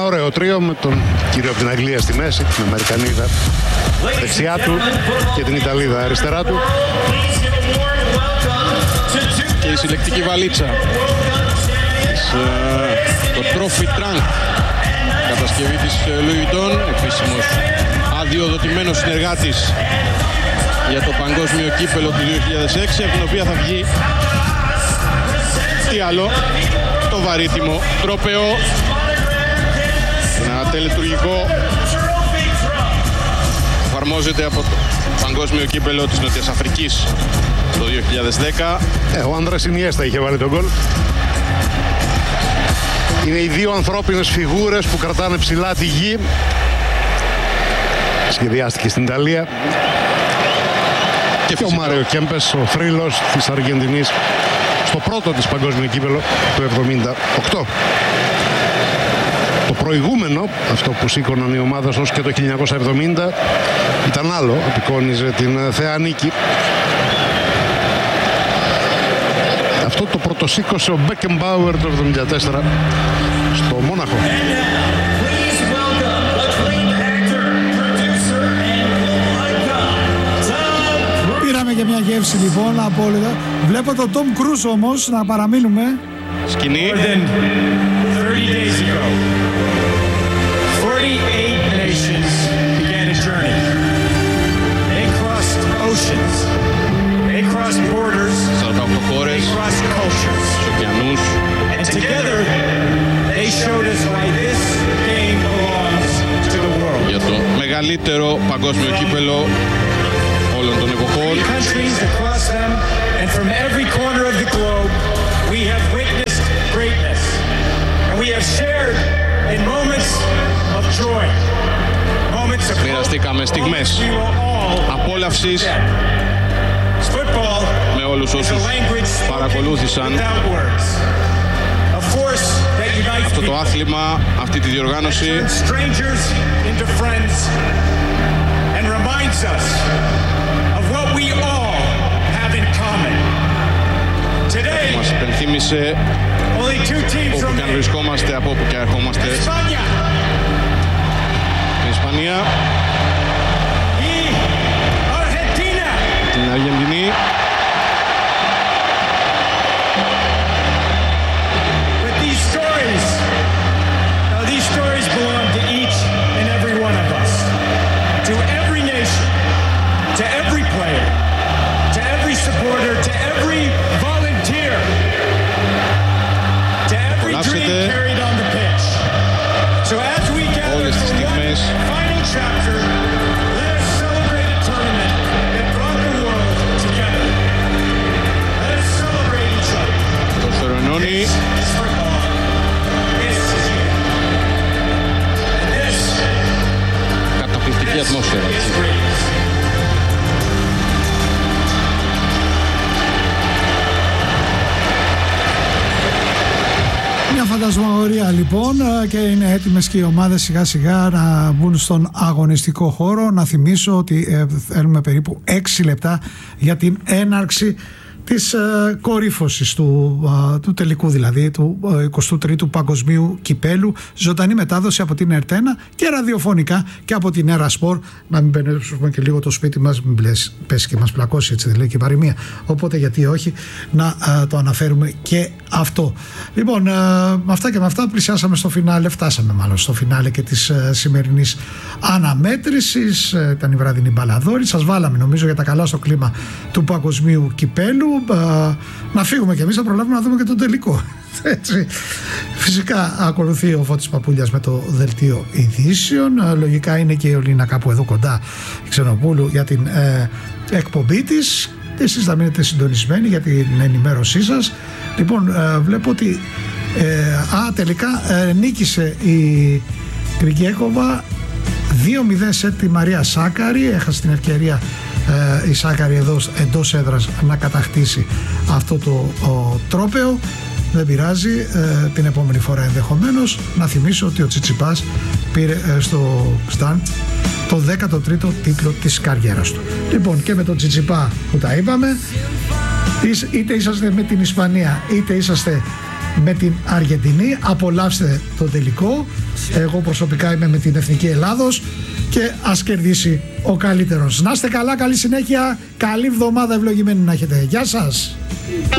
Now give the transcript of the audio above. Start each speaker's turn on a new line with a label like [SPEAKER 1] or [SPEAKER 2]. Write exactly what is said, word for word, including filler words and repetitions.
[SPEAKER 1] ωραίο τρίο με τον κύριο από την Αγγλία στη μέση, την Αμερικανίδα δεξιά του και την Ιταλίδα αριστερά του.
[SPEAKER 2] Και η συλλεκτική βαλίτσα της, uh, το Trophy Trunk, κατασκευή της Louis Vuitton, επίσημος αδειοδοτημένος συνεργάτης για το παγκόσμιο κύπελο του δύο χιλιάδες έξι, από την οποία θα βγει τι άλλο, το βαρύτιμο τρόπαιο, ένα τελετουργικό, εφαρμόζεται από το παγκόσμιο κύπελο της Νότιας Αφρικής το δύο χιλιάδες δέκα.
[SPEAKER 1] Ε, ο Άνδρας Ινιέστα είχε βάλει τον γκολ. Είναι οι δύο ανθρώπινες φιγούρες που κρατάνε ψηλά τη γη. Σχεδιάστηκε στην Ιταλία. Και, και ο Μάριο Κέμπες, ο θρύλος της Αργεντινής, στο πρώτο της παγκόσμιο κύπελο του εβδομήντα οκτώ. Το προηγούμενο, αυτό που σήκωναν οι ομάδες ως και το χίλια εννιακόσια εβδομήντα, ήταν άλλο, απεικόνιζε την Θεά Νίκη. Αυτό το πρωτοσήκωσε ο Μπέκεμπάουερ το εβδομήντα τέσσερα στο Μόναχο.
[SPEAKER 3] Πήραμε και μια γεύση λοιπόν απόλυτα. Βλέπω τον Τόμ Κρούζ όμως να παραμείνουμε.
[SPEAKER 2] Σκηνή.
[SPEAKER 4] thirty days ago, forty-eight nations began a journey. They crossed oceans. They crossed borders. They crossed cultures. And together, they showed us why this game belongs to the world.
[SPEAKER 2] Για το μεγαλύτερο παγκόσμιο κύπελο όλων των εποχών.
[SPEAKER 4] Countries across them and from every corner of the globe, we have witnessed greatness. And we have shared in moments of joy. Moments of hope.
[SPEAKER 2] Μοιραστήκαμε στιγμές απόλαυσης με όλους όσους παρακολούθησαν αυτό το άθλημα, αυτή τη διοργάνωση. Μας υπενθύμισε όπου και αν βρισκόμαστε, από όπου και ερχόμαστε. Την Ισπανία, την Αργεντινή, όλες τις στιγμές. Το θερονώνει. Καταπληκτική ατμόσφαιρα.
[SPEAKER 3] Μια φαντασμαγορία λοιπόν, και είναι έτοιμες και οι ομάδες σιγά σιγά να μπουν στον αγωνιστικό χώρο. Να θυμίσω ότι θέλουμε περίπου έξι λεπτά για την έναρξη της ε, κορύφωσης του, ε, του τελικού, δηλαδή του ε, εικοστού τρίτου Παγκοσμίου Κυπέλου. Ζωντανή μετάδοση από την Ερτένα και ραδιοφωνικά και από την Έρα Σπορ. Να μην μπαίνουμε και λίγο το σπίτι μας, μην πλες, πέσει και μας πλακώσει, έτσι δεν λέει και η παροιμία. Οπότε γιατί όχι να ε, το αναφέρουμε και αυτό. Λοιπόν, ε, με αυτά και με αυτά πλησιάσαμε στο φινάλε, φτάσαμε μάλλον στο φινάλε και της ε, σημερινής αναμέτρησης. Ε, ήταν η βραδινή μπαλαδόρη. Σας βάλαμε νομίζω για τα καλά στο κλίμα του Παγκοσμίου Κυπέλου. Να φύγουμε κι εμείς, θα προλάβουμε να δούμε και τον τελικό. Έτσι. Φυσικά ακολουθεί ο Φώτης Παπούλιας με το δελτίο ειδήσεων. Λογικά είναι και η Ολίνα κάπου εδώ κοντά, η Ξενοπούλου, για την ε, εκπομπή της. Εσείς θα μείνετε συντονισμένοι για την ενημέρωσή σας. Λοιπόν, ε, βλέπω ότι ε, α, τελικά ε, νίκησε η Γκριγκέκοβα δύο μηδέν σε τη Μαρία Σάκαρη. Έχασε την ευκαιρία η Σάκαρη εδώ εντός έδρας να κατακτήσει αυτό το ο, τρόπαιο. Δεν πειράζει, ε, την επόμενη φορά ενδεχομένως. Να θυμίσω ότι ο Τσιτσιπάς πήρε ε, στο Σταντ το δέκατο τρίτο τίτλο της καριέρας του. Λοιπόν, και με τον Τσιτσιπά που τα είπαμε, είτε είσαστε με την Ισπανία είτε είσαστε με την Αργεντινή. Απολαύστε το τελικό. Εγώ προσωπικά είμαι με την Εθνική Ελλάδος και ας κερδίσει ο καλύτερος. Να είστε καλά, καλή συνέχεια, καλή εβδομάδα, ευλογημένη να έχετε. Γεια σας.